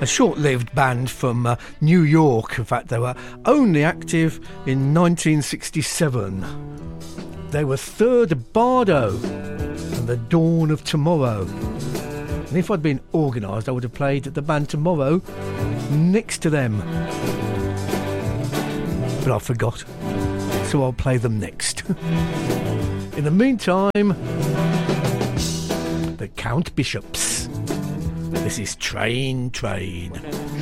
a short-lived band from New York. In fact, they were only active in 1967. They were Third Bardo and The Dawn of Tomorrow. And if I'd been organised, I would have played the band Tomorrow next to them. But I forgot, so I'll play them next. In the meantime, the Count Bishops. This is Train.